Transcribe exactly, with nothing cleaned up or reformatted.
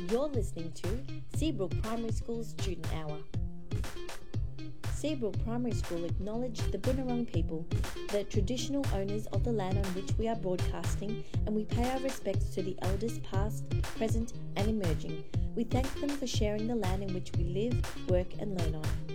You're listening to Seabrook Primary School Student Hour. Seabrook Primary School acknowledge the Bunurong people, the traditional owners of the land on which we are broadcasting, and we pay our respects to the elders past, present and emerging. We thank them for sharing the land in which we live, work and learn on.